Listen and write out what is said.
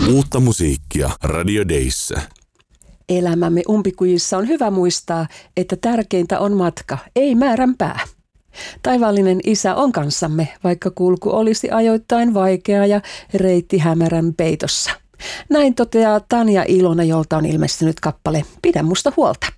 Uutta musiikkia Radio Dayssä. Elämämme umpikujissa on hyvä muistaa, että tärkeintä on matka, ei määränpää. Taivaallinen Isä on kanssamme, vaikka kulku olisi ajoittain vaikeaa ja reitti hämärän peitossa. Näin toteaa Tanja Ilonen, jolta on ilmestynyt kappale Pidä musta huolta.